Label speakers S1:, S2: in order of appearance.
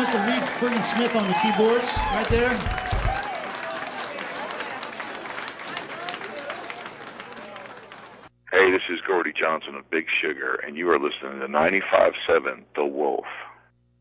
S1: Mr. Lee Fergie Smith on the keyboards, right there.
S2: Hey, this is Gordie Johnson of Big Sugar, and you are listening to 95.7 The Wolf.